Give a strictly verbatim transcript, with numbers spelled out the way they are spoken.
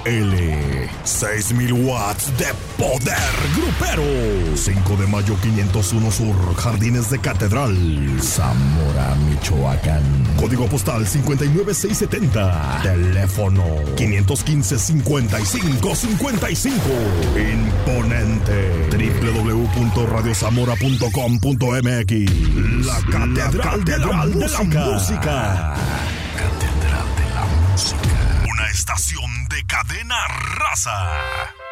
L. seis mil watts de poder grupero. cinco de mayo quinientos uno Sur, Jardines de Catedral, Zamora, Michoacán. Código postal cincuenta y nueve seiscientos setenta. Teléfono quinientos quince, cincuenta y cinco cincuenta y cinco. Imponente. doble u doble u doble u punto radio zamora punto com punto m x. La Catedral de la Música. Catedral de la Música. Una estación de Cadena Raza.